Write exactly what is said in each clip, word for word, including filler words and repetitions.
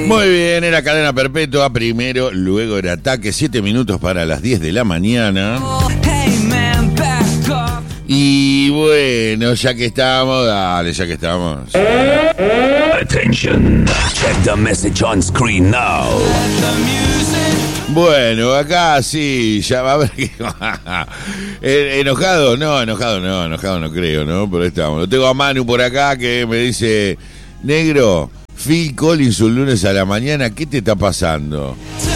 Muy bien, era cadena perpetua, primero, luego era ataque, siete minutos para las diez de la mañana. Y bueno, ya que estamos, dale, ya que estamos. Attention, check the message on screen now. Bueno, acá sí, ya va a ver que... ¿Enojado? No, enojado no, enojado no creo, ¿no? Pero estamos. Lo tengo a Manu por acá que me dice, negro, Phil Collins un lunes a la mañana, ¿qué te está pasando?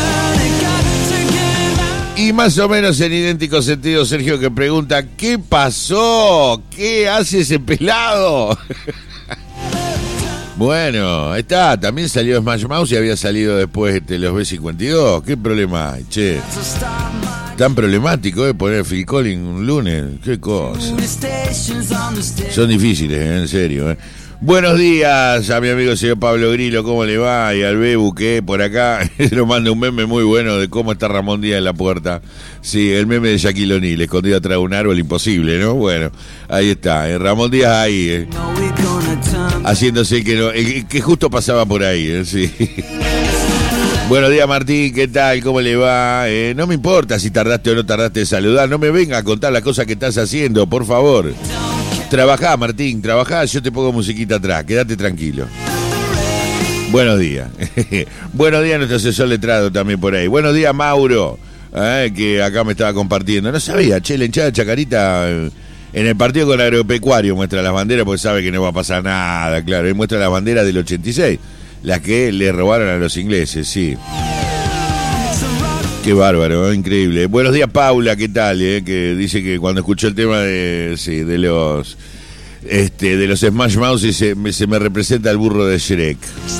Y más o menos en idéntico sentido, Sergio que pregunta, ¿qué pasó? ¿Qué hace ese pelado? Bueno, ahí está, también salió Smash Mouth y había salido después de los B cincuenta y dos. ¿Qué problema hay, che? Tan problemático, ¿eh? Poner Phil Collins un lunes, qué cosa. Son difíciles, ¿eh? En serio, ¿eh? Buenos días a mi amigo señor Pablo Grillo, ¿cómo le va? Y al Bebu, que por acá nos manda un meme muy bueno de cómo está Ramón Díaz en la puerta. Sí, el meme de Shaquille O'Neal, escondido atrás de un árbol, imposible, ¿no? Bueno, ahí está, eh, Ramón Díaz ahí, eh, haciéndose que, no, eh, que justo pasaba por ahí, eh, sí. Buenos días, Martín, ¿qué tal? ¿Cómo le va? Eh, no me importa si tardaste o no tardaste en saludar, no me venga a contar las cosas que estás haciendo, por favor. Trabajá, Martín, trabajá, yo te pongo musiquita atrás, quédate tranquilo. Buenos días. Buenos días a nuestro asesor letrado también por ahí. Buenos días, Mauro, eh, que acá me estaba compartiendo. No sabía, che, la hinchada de Chacarita eh, en el partido con Agropecuario muestra las banderas porque sabe que no va a pasar nada, claro. Él muestra las banderas del ochenta y seis, las que le robaron a los ingleses, sí. Qué bárbaro, ¿eh? Increíble. Buenos días, Paula, ¿qué tal? Eh? Que dice que cuando escuchó el tema de, sí, de los este, de los Smash Mouth se, se me representa el burro de Shrek.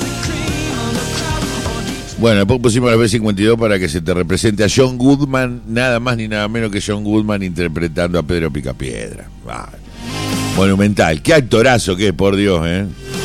Bueno, después pusimos la B cincuenta y dos para que se te represente a John Goodman, nada más ni nada menos que John Goodman interpretando a Pedro Picapiedra. Vale. Monumental. Qué actorazo que es, por Dios, ¿eh?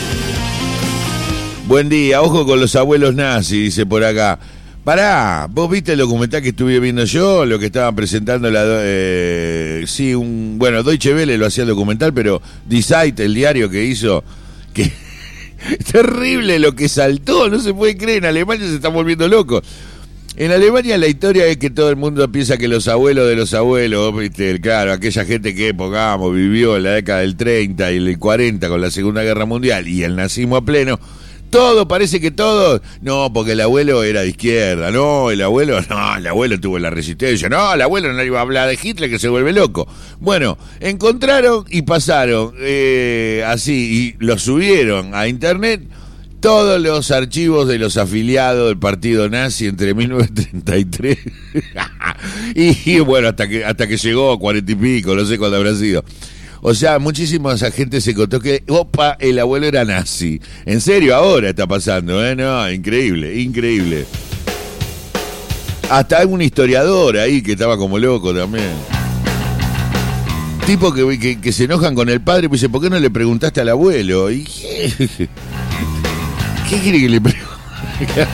Buen día, ojo con los abuelos nazis, dice por acá. Pará, ¿vos viste el documental que estuve viendo yo? Lo que estaban presentando la... Eh, sí, un... Bueno, Deutsche Welle lo hacía el documental, pero Die Zeit, el diario que hizo... que terrible lo que saltó, no se puede creer, en Alemania se están volviendo locos. En Alemania la historia es que todo el mundo piensa que los abuelos de los abuelos, ¿viste? Claro, aquella gente que, pongamos, vivió en la década del treinta y el cuarenta con la Segunda Guerra Mundial y el nazismo a pleno... Todo, parece que todo, no, porque el abuelo era de izquierda, no, el abuelo, no, el abuelo tuvo la resistencia, no, el abuelo no iba a hablar de Hitler que se vuelve loco. Bueno, encontraron y pasaron eh, así, y lo subieron a internet, todos los archivos de los afiliados del partido nazi entre mil novecientos treinta y tres y, y bueno, hasta que, hasta que llegó a cuarenta y pico, no sé cuándo habrá sido. O sea, muchísima gente se contó que, opa, el abuelo era nazi. En serio, ahora está pasando, ¿eh? No, increíble, increíble. Hasta hay un historiador ahí que estaba como loco también. Tipo que, que, que se enojan con el padre y dice, ¿por qué no le preguntaste al abuelo? ¿Y qué? ¿Qué quiere que le pregunte?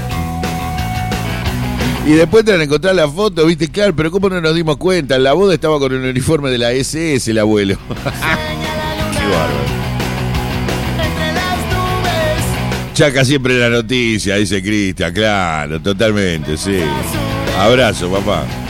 Y después entran a encontrar la foto, viste, claro, pero ¿cómo no nos dimos cuenta? En la boda estaba con el uniforme de la ese ese el abuelo. Qué bárbaro. Chaca siempre en la noticia, dice Cristian, claro, totalmente, sí. Abrazo, papá.